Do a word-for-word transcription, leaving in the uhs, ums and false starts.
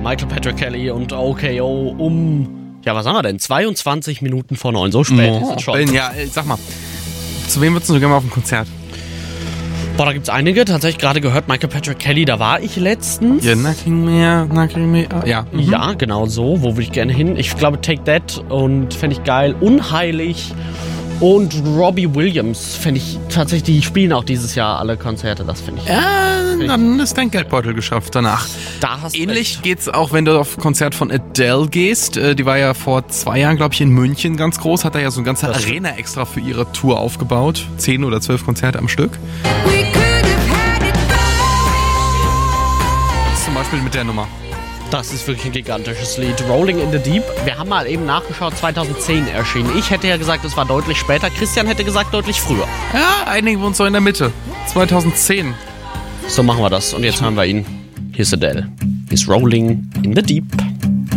Michael Patrick Kelly und O K O um, ja, was haben wir denn? zweiundzwanzig Minuten vor neun, so spät oh, ist es schon. Ben, ja, sag mal, zu wem würdest du gerne mal auf ein Konzert? Boah, da gibt's einige. Tatsächlich gerade gehört, Michael Patrick Kelly, da war ich letztens. Ja, Knocking Me, Knocking Me, ja. Mhm. Ja, genau so. Wo würde ich gerne hin? Ich glaube Take That und fände ich geil. Unheilig und Robbie Williams fände ich tatsächlich, die spielen auch dieses Jahr alle Konzerte. Das finde ich. Ja, dann ist dein Geldbeutel geschafft danach. Da hast Ähnlich recht. geht's auch, wenn du auf ein Konzert von Adele gehst. Die war ja vor zwei Jahren, glaube ich, in München ganz groß. Hat da ja so eine ganze Das Arena extra für ihre Tour aufgebaut. Zehn oder zwölf Konzerte am Stück. Zum Beispiel mit der Nummer. Das ist wirklich ein gigantisches Lied. Rolling in the Deep. Wir haben mal eben nachgeschaut, zweitausendzehn erschienen. Ich hätte ja gesagt, es war deutlich später. Christian hätte gesagt, deutlich früher. Ja, einigen wir uns so in der Mitte. zweitausendzehn. So machen wir das. Und jetzt hören wir ihn. Hier ist Adele. He's Rolling in the Deep.